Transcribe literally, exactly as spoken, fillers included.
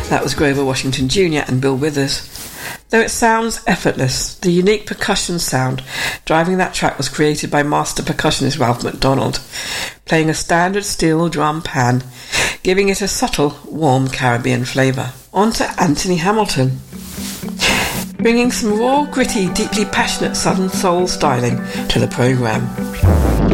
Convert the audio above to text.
That was Grover Washington Junior and Bill Withers. Though it sounds effortless, the unique percussion sound driving that track was created by master percussionist Ralph McDonald, playing a standard steel drum pan, giving it a subtle, warm Caribbean flavour. On to Anthony Hamilton, bringing some raw, gritty, deeply passionate Southern soul styling to the programme.